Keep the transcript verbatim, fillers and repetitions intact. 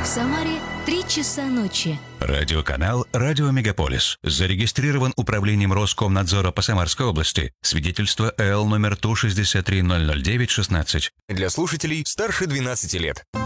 В Самаре три часа ночи. Радиоканал «Радио Мегаполис». Зарегистрирован управлением Роскомнадзора по Самарской области. Свидетельство эл номер Ту шестьдесят три ноль ноль девять шестнадцать. Для слушателей старше двенадцати лет.